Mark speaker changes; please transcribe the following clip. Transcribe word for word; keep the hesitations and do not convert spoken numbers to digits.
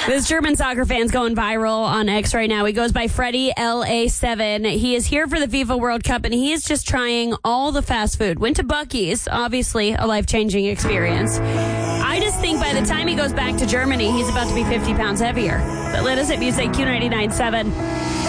Speaker 1: This German soccer fan's going viral on X right now. He goes by Freddie L A seven. He is here for the FIFA World Cup, and he is just trying all the fast food. Went to Buc-ee's, obviously a life-changing experience. I just think by the time he goes back to Germany, he's about to be fifty pounds heavier. But let us at Music Q ninety-nine point seven.